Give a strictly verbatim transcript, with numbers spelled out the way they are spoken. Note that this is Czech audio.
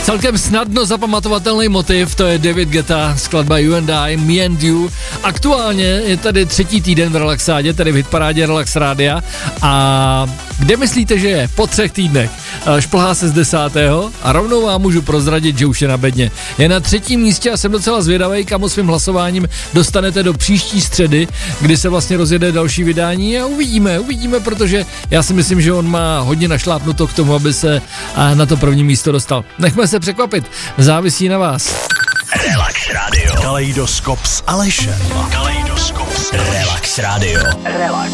Celkem snadno zapamatovatelný motiv, to je David Guetta, skladba You and I, Me and You. Aktuálně je tady třetí týden v Relaxádě, tedy v hitparádě Relax Rádia. A kde myslíte, že je? Po třech týdnech. Šplhá se z desátého a rovnou vám můžu prozradit, že už je na bedně. Je na třetím místě a jsem docela zvědavej, kam svým hlasováním dostanete do příští středy, kdy se vlastně rozjede další vydání a uvidíme, uvidíme, protože já si myslím, že on má hodně našlápnuto k tomu, aby se na to první místo dostal. Nechme se překvapit, závisí na vás. Relax Radio. Kaleidoskop s Alešem. Kaleidoskop s Relax Radio. Relax.